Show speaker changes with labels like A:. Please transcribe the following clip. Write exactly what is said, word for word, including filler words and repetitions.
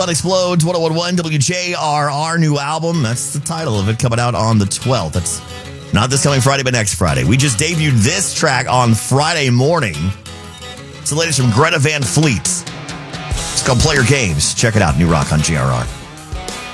A: Explodes, one oh one point one W J R R, new album. That's the title of it, coming out on the twelfth. That's not this coming Friday, but next Friday. We just debuted this track on Friday morning. It's the latest from Greta Van Fleet. It's called Play Your Games. Check it out. New rock on G R R.